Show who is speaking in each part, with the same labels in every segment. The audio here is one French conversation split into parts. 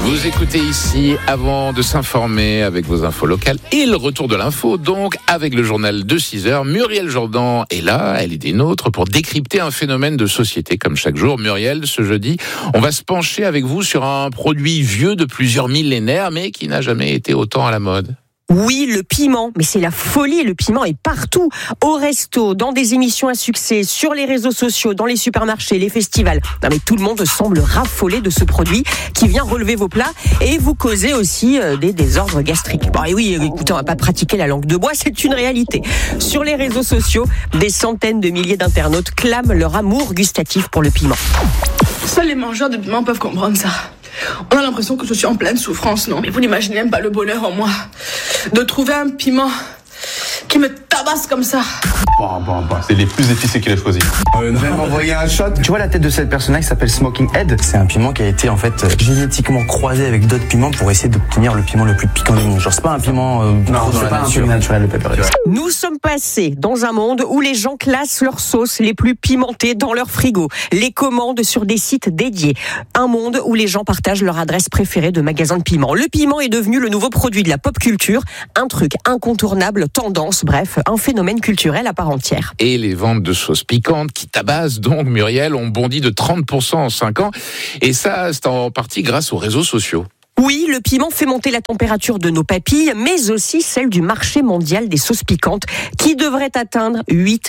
Speaker 1: Vous écoutez ici avant de s'informer avec vos infos locales et le retour de l'info, donc avec le journal de 6h. Muriel Jourdan est là, elle est des nôtres pour décrypter un phénomène de société comme chaque jour. Muriel, ce jeudi, on va se pencher avec vous sur un produit vieux de plusieurs millénaires mais qui n'a jamais été autant à la mode.
Speaker 2: Oui, le piment, mais c'est la folie, le piment est partout, au resto, dans des émissions à succès, sur les réseaux sociaux, dans les supermarchés, les festivals. Non mais tout le monde semble raffoler de ce produit qui vient relever vos plats et vous causer aussi des désordres gastriques. Bon et oui, écoutez, on va pas pratiquer la langue de bois, c'est une réalité. Sur les réseaux sociaux, des centaines de milliers d'internautes clament leur amour gustatif pour le piment.
Speaker 3: Seuls les mangeurs de piment peuvent comprendre ça. On a l'impression que je suis en pleine souffrance, non? Mais vous n'imaginez même pas le bonheur en moi de trouver un piment qui me tabasse comme ça.
Speaker 4: Bon, c'est les plus épicés qu'il a choisi.
Speaker 5: Même envoyer un shot. Tu vois la tête de cette personne-là qui s'appelle Smoking Head. C'est un piment qui a été en fait génétiquement croisé avec d'autres piments pour essayer d'obtenir le piment le plus piquant du monde. Genre c'est pas un piment c'est pas un piment naturel le pepper.
Speaker 2: Nous sommes passés dans un monde où les gens classent leurs sauces les plus pimentées dans leur frigo, les commandent sur des sites dédiés. Un monde où les gens partagent leur adresse préférée de magasin de piment. Le piment est devenu le nouveau produit de la pop culture, un truc incontournable, tendance, bref, un phénomène culturel à part entière.
Speaker 1: Et les ventes de sauces piquantes qui tabassent donc, Muriel, ont bondi de 30% en 5 ans. Et ça, c'est en partie grâce aux réseaux sociaux.
Speaker 2: Oui, le piment fait monter la température de nos papilles, mais aussi celle du marché mondial des sauces piquantes, qui devrait atteindre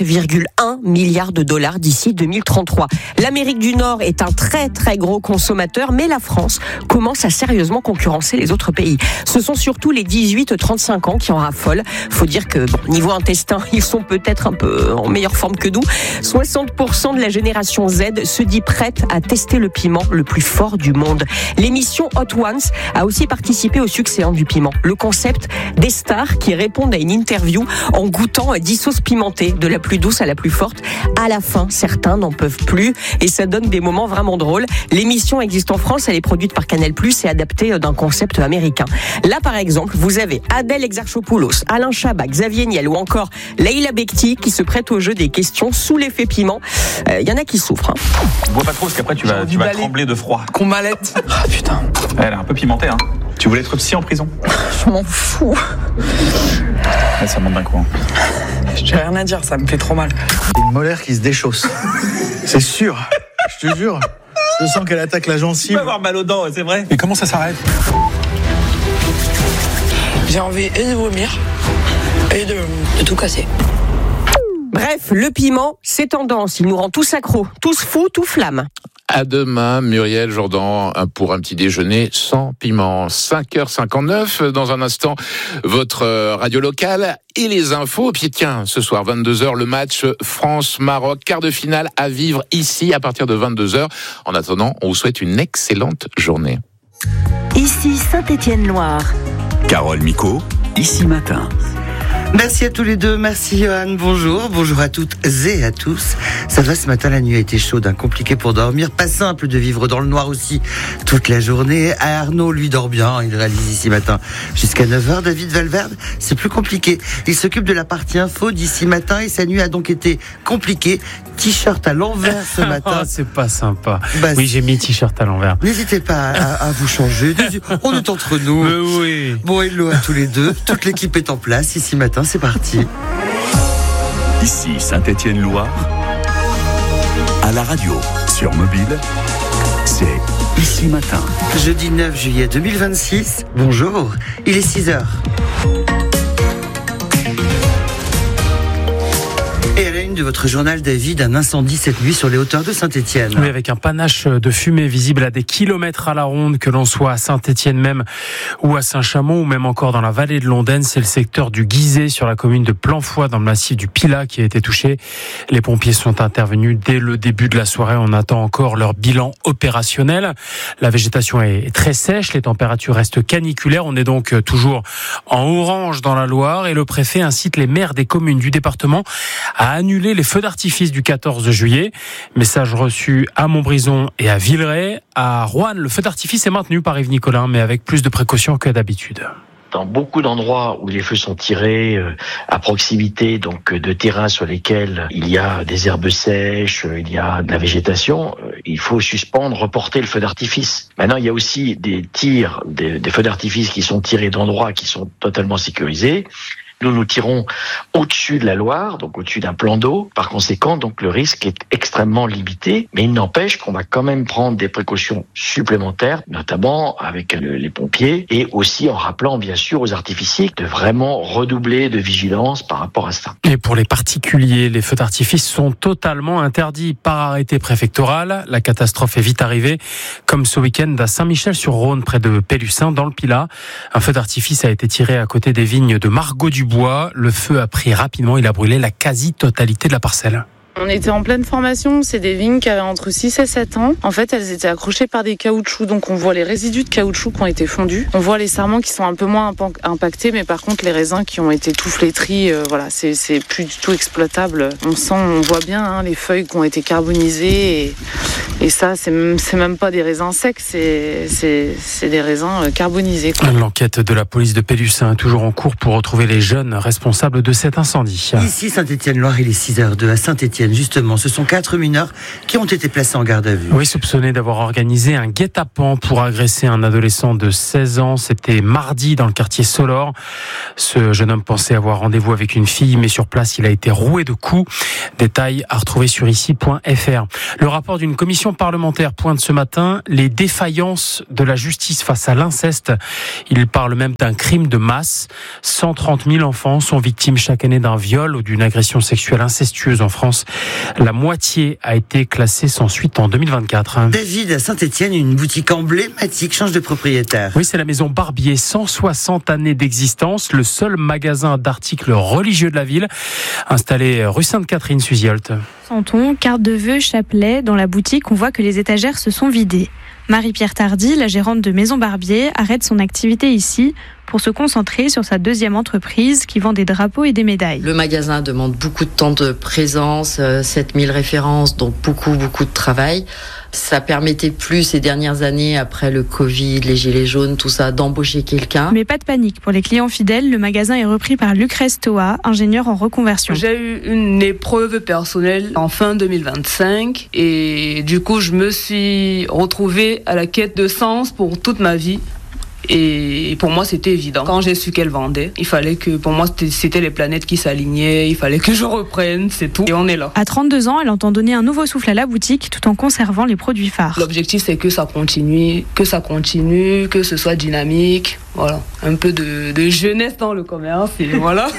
Speaker 2: 8,1 milliards de dollars d'ici 2033. L'Amérique du Nord est un très très gros consommateur, mais la France commence à sérieusement concurrencer les autres pays. Ce sont surtout les 18-35 ans qui en raffolent. Faut dire que, niveau intestin, ils sont peut-être un peu en meilleure forme que nous. 60% de la génération Z se dit prête à tester le piment le plus fort du monde. L'émission Hot Ones a aussi participé au succès du piment. Le concept des stars qui répondent à une interview en goûtant 10 sauces pimentées, de la plus douce à la plus forte. À la fin, certains n'en peuvent plus et ça donne des moments vraiment drôles. L'émission existe en France, elle est produite par Canal+, et adaptée d'un concept américain. Là, par exemple, vous avez Adèle Exarchopoulos, Alain Chabat, Xavier Niel ou encore Leïla Bekti qui se prête au jeu des questions sous l'effet piment. Il y en a qui souffrent.
Speaker 4: Bois pas trop parce qu'après tu vas trembler de froid.
Speaker 3: Qu'on m'allait.
Speaker 4: Ah putain. Elle est un peu pimentée, hein. Tu voulais être psy en prison?
Speaker 3: Je m'en fous.
Speaker 4: Ouais, ça monte d'un coup.
Speaker 3: J'ai rien à dire, ça me fait trop mal.
Speaker 5: Une molaire qui se déchausse. C'est sûr. Je te jure. Je sens qu'elle attaque la gencive.
Speaker 4: Tu vas avoir mal aux dents, c'est vrai. Et comment ça s'arrête?
Speaker 3: J'ai envie et de vomir et de tout casser.
Speaker 2: Bref, le piment, c'est tendance. Il nous rend tous accros, tous fous, tout flamme.
Speaker 1: À demain, Muriel Jourdan, pour un petit déjeuner sans piment. 5h59, dans un instant, votre radio locale et les infos. Puis tiens, ce soir, 22h, le match France-Maroc, quart de finale à vivre ici à partir de 22h. En attendant, on vous souhaite une excellente journée.
Speaker 6: Ici Saint-Étienne-Loire.
Speaker 7: Carole Micot, ici matin.
Speaker 8: Merci à tous les deux, merci Johan, bonjour à toutes et à tous. Ça va ce matin, la nuit a été chaude, compliqué pour dormir, pas simple de vivre dans le noir aussi toute la journée. Arnaud, lui, dort bien, il réalise ici matin jusqu'à 9h. David Valverde, c'est plus compliqué. Il s'occupe de la partie info d'ici matin et sa nuit a donc été compliquée. T-shirt à l'envers ce matin.
Speaker 9: C'est pas sympa. Oui, j'ai mis t-shirt à l'envers.
Speaker 8: N'hésitez pas à vous changer. On est entre nous.
Speaker 9: Mais oui.
Speaker 8: Bon, hello à tous les deux. Toute l'équipe est en place ici matin. C'est parti.
Speaker 7: Ici Saint-Étienne-Loire. À la radio, sur mobile, c'est ici matin.
Speaker 8: Jeudi 9 juillet 2026. Bonjour. Il est 6h. Et à la une de votre journal, David, un incendie cette nuit sur les hauteurs de Saint-Étienne.
Speaker 9: Oui, avec un panache de fumée visible à des kilomètres à la ronde, que l'on soit à Saint-Étienne même ou à Saint-Chamond ou même encore dans la vallée de l'Ondaine. C'est le secteur du Guizet sur la commune de Planfoy dans le massif du Pilat qui a été touché. Les pompiers sont intervenus dès le début de la soirée. On attend encore leur bilan opérationnel. La végétation est très sèche, les températures restent caniculaires. On est donc toujours en orange dans la Loire et le préfet incite les maires des communes du département à annuler les feux d'artifice du 14 juillet. Message reçu à Montbrison et à Villeray. À Roanne, le feu d'artifice est maintenu par Yves Nicolin, mais avec plus de précautions que d'habitude.
Speaker 10: dans beaucoup d'endroits où les feux sont tirés à proximité donc de terrains sur lesquels il y a des herbes sèches, il y a de la végétation, il faut suspendre, reporter le feu d'artifice. Maintenant, il y a aussi des tirs, des feux d'artifice qui sont tirés d'endroits qui sont totalement sécurisés. Nous tirons au-dessus de la Loire, donc au-dessus d'un plan d'eau. Par conséquent, donc le risque est extrêmement limité. Mais il n'empêche qu'on va quand même prendre des précautions supplémentaires, notamment avec les pompiers et aussi en rappelant bien sûr aux artificiers de vraiment redoubler de vigilance par rapport à ça.
Speaker 9: Et pour les particuliers, les feux d'artifice sont totalement interdits par arrêté préfectoral. La catastrophe est vite arrivée, comme ce week-end à Saint-Michel-sur-Rhône, près de Pélussin, dans le Pilat. Un feu d'artifice a été tiré à côté des vignes de Margaux-du-Bois. Le feu a pris rapidement, il a brûlé la quasi-totalité de la parcelle.
Speaker 11: On était en pleine formation, c'est des vignes qui avaient entre 6 et 7 ans. En fait, elles étaient accrochées par des caoutchoucs, donc on voit les résidus de caoutchouc qui ont été fondus. On voit les sarments qui sont un peu moins impactés, mais par contre les raisins qui ont été tout flétris, voilà, c'est plus du tout exploitable. On voit bien les feuilles qui ont été carbonisées et ça, c'est même pas des raisins secs, c'est des raisins carbonisés, quoi.
Speaker 9: L'enquête de la police de Pélussin est toujours en cours pour retrouver les jeunes responsables de cet incendie.
Speaker 8: Ici, Saint-Étienne-Loire, il est 6h02 à Saint-Étienne. Justement, ce sont 4 mineurs qui ont été placés en garde à vue.
Speaker 9: Oui, soupçonnés d'avoir organisé un guet-apens pour agresser un adolescent de 16 ans. C'était mardi dans le quartier Solor. Ce jeune homme pensait avoir rendez-vous avec une fille, mais sur place, il a été roué de coups. Détails à retrouver sur ici.fr. Le rapport d'une commission parlementaire pointe ce matin les défaillances de la justice face à l'inceste. Il parle même d'un crime de masse. 130 000 enfants sont victimes chaque année d'un viol ou d'une agression sexuelle incestueuse en France. La moitié a été classée sans suite en 2024.
Speaker 8: David, à Saint-Étienne, une boutique emblématique change de propriétaire.
Speaker 9: Oui, c'est la maison Barbier, 160 années d'existence, le seul magasin d'articles religieux de la ville, installé rue Sainte-Catherine, Suzy-Holt.
Speaker 12: Santon, carte de vœux, chapelet, dans la boutique, on voit que les étagères se sont vidées. Marie-Pierre Tardy, la gérante de Maison Barbier, arrête son activité ici pour se concentrer sur sa deuxième entreprise qui vend des drapeaux et des médailles.
Speaker 13: Le magasin demande beaucoup de temps de présence, 7000 références, donc beaucoup de travail. Ça permettait plus ces dernières années, après le Covid, les gilets jaunes, tout ça, d'embaucher quelqu'un.
Speaker 12: Mais pas de panique. Pour les clients fidèles, le magasin est repris par Lucrèce Toa, ingénieur en reconversion.
Speaker 14: J'ai eu une épreuve personnelle en fin 2025 et du coup, je me suis retrouvée à la quête de sens pour toute ma vie. Et pour moi, c'était évident. Quand j'ai su qu'elle vendait, il fallait que, pour moi, c'était les planètes qui s'alignaient, il fallait que je reprenne, c'est tout. Et on est là.
Speaker 12: À 32 ans, elle entend donner un nouveau souffle à la boutique tout en conservant les produits phares.
Speaker 14: L'objectif, c'est que ça continue, que ce soit dynamique. Voilà. Un peu de jeunesse dans le commerce et voilà.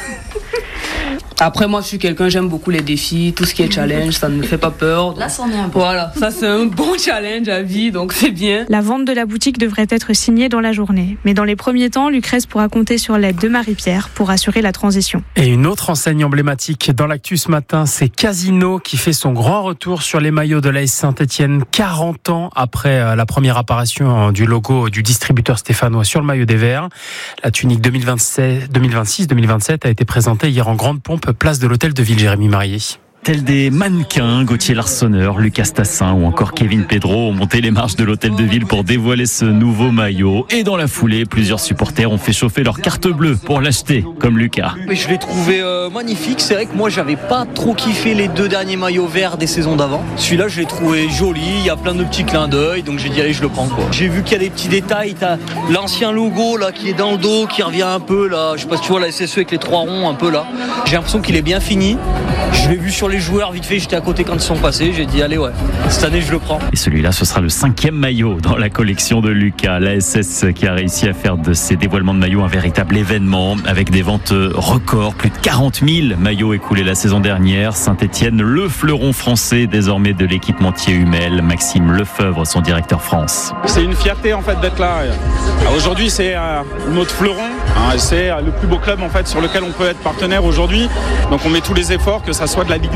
Speaker 14: Après, moi, je suis quelqu'un, j'aime beaucoup les défis, tout ce qui est challenge, ça ne me fait pas peur.
Speaker 13: Là, c'en est un bon.
Speaker 14: Voilà, ça, c'est un bon challenge à vie, donc c'est bien.
Speaker 12: La vente de la boutique devrait être signée dans la journée. Mais dans les premiers temps, Lucrèce pourra compter sur l'aide de Marie-Pierre pour assurer la transition.
Speaker 9: Et une autre enseigne emblématique dans l'actu ce matin, c'est Casino qui fait son grand retour sur les maillots de l'AS Saint-Étienne 40 ans après la première apparition du logo du distributeur stéphanois sur le maillot des Verts. La tunique 2026-2027 a été présentée hier en grande pompe, place de l'Hôtel de Ville, Jérémy Marié.
Speaker 15: Tels des mannequins, Gauthier Larsonneur, Lucas Tassin ou encore Kevin Pedro ont monté les marches de l'Hôtel de Ville pour dévoiler ce nouveau maillot. Et dans la foulée, plusieurs supporters ont fait chauffer leur carte bleue pour l'acheter, comme Lucas.
Speaker 16: Mais je l'ai trouvé magnifique. C'est vrai que moi, j'avais pas trop kiffé les 2 derniers maillots verts des saisons d'avant. Celui-là, je l'ai trouvé joli. Il y a plein de petits clins d'œil, donc j'ai dit allez, je le prends quoi. J'ai vu qu'il y a des petits détails. T'as l'ancien logo là qui est dans le dos, qui revient un peu là. Je sais pas si tu vois la SSE avec les 3 ronds un peu là. J'ai l'impression qu'il est bien fini. Je l'ai vu sur les joueurs vite fait, j'étais à côté quand ils sont passés, j'ai dit allez ouais, cette année je le prends.
Speaker 15: Et celui-là, ce sera le 5e maillot dans la collection de Lucas. La SS qui a réussi à faire de ses dévoilements de maillots un véritable événement avec des ventes records, plus de 40 000 maillots écoulés la saison dernière. Saint-Étienne, le fleuron français désormais de l'équipementier Hummel. Maxime Lefebvre, son directeur France.
Speaker 17: C'est une fierté en fait d'être là. Aujourd'hui c'est notre fleuron, c'est le plus beau club en fait sur lequel on peut être partenaire aujourd'hui. Donc on met tous les efforts, que ça soit de la Ligue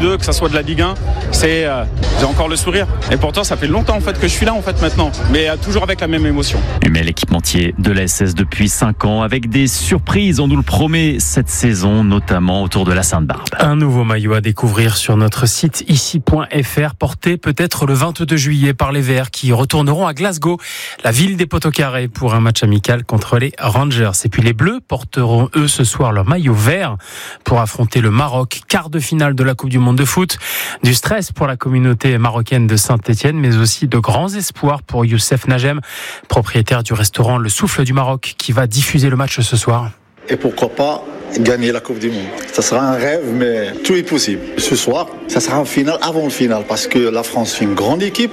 Speaker 17: 2, que ça soit de la Ligue 1, j'ai encore le sourire. Et pourtant, ça fait longtemps en fait que je suis là en fait maintenant, mais toujours avec la même émotion.
Speaker 15: Mais l'équipementier de la SS depuis 5 ans, avec des surprises, on nous le promet cette saison, notamment autour de la Sainte-Barbe.
Speaker 9: Un nouveau maillot à découvrir sur notre site ici.fr, porté peut-être le 22 juillet par les Verts qui retourneront à Glasgow, la ville des poteaux carrés, pour un match amical contre les Rangers. Et puis les Bleus porteront eux ce soir leur maillot vert pour affronter le Maroc, quart de finale de la Coupe du Monde de foot. Du stress pour la communauté marocaine de Saint-Étienne, mais aussi de grands espoirs pour Youssef Najem, propriétaire du restaurant Le Souffle du Maroc, qui va diffuser le match ce soir.
Speaker 18: Et pourquoi pas gagner la Coupe du Monde. Ça sera un rêve, mais tout est possible. Ce soir, ça sera un final avant le final, parce que la France est une grande équipe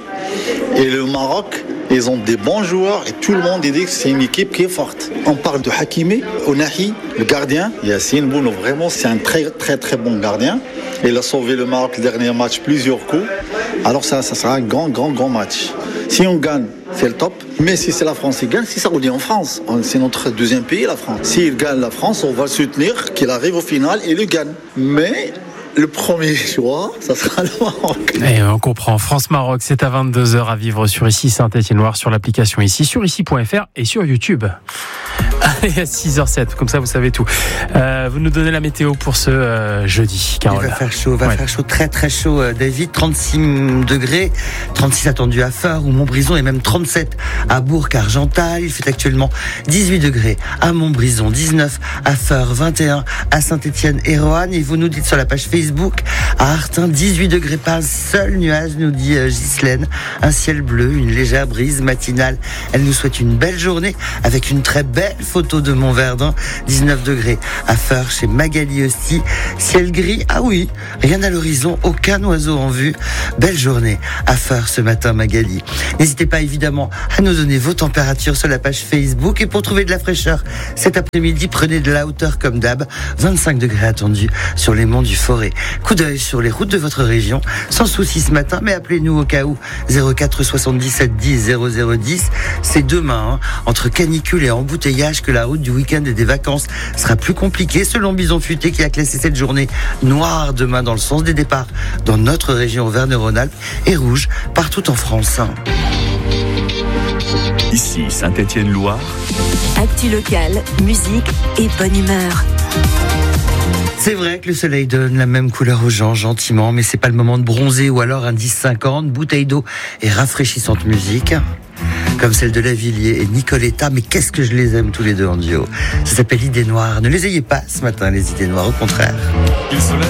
Speaker 18: et le Maroc, ils ont des bons joueurs et tout le monde dit que c'est une équipe qui est forte. On parle de Hakimi, Ounahi, le gardien, Yassine Bounou, vraiment c'est un très très très bon gardien. Il a sauvé le Maroc le dernier match plusieurs coups. Alors ça sera un grand match. Si on gagne, c'est le top. Mais si c'est la France qui gagne, c'est Saoudi en France. C'est notre deuxième pays, la France. S'il gagne la France, on va le soutenir, qu'il arrive au final et le gagne. Mais le premier choix, ça sera le Maroc.
Speaker 9: Et on comprend. France-Maroc, c'est à 22h à vivre sur Ici Saint-Étienne-Loire, sur l'application Ici, sur ici.fr et sur YouTube. Allez, à 6h07, comme ça vous savez tout. Vous nous donnez la météo pour ce jeudi, Carole.
Speaker 8: Il va faire chaud, faire chaud, très très chaud, David. 36 degrés, 36 attendus à Feurs ou Montbrison et même 37 à Bourg-Argental. Il fait actuellement 18 degrés à Montbrison, 19 à Feurs, 21 à Saint-Étienne et Roanne. Et vous nous dites sur la page Facebook, à Artin, 18 degrés, pas un seul nuage, nous dit Ghislaine. Un ciel bleu, une légère brise matinale. Elle nous souhaite une belle journée avec une très belle photo de Montverdun, 19 degrés à Feurs, chez Magali aussi. Ciel gris, ah oui, rien à l'horizon, aucun oiseau en vue. Belle journée à Feurs ce matin, Magali. N'hésitez pas évidemment à nous donner vos températures sur la page Facebook. Et pour trouver de la fraîcheur cet après-midi, prenez de la hauteur comme d'hab. 25 degrés attendus sur les monts du Forêt. Coup d'œil sur les routes de votre région, sans souci ce matin, mais appelez-nous au cas où. 04 77 10 0010. C'est demain, entre canicule et embouteillage, que la route du week-end et des vacances sera plus compliquée, selon Bison Futé, qui a classé cette journée noire demain dans le sens des départs dans notre région Auvergne-Rhône-Alpes et rouge partout en France.
Speaker 7: Ici Saint-Étienne-Loire.
Speaker 6: Actu locale, musique et bonne humeur.
Speaker 8: C'est vrai que le soleil donne la même couleur aux gens, gentiment, mais c'est pas le moment de bronzer ou alors un 10-50, bouteille d'eau et rafraîchissante musique. Comme celle de Lavilliers et Nicoletta, mais qu'est-ce que je les aime tous les deux en duo. Ça s'appelle Idées Noires. Ne les ayez pas ce matin, les idées noires, au contraire.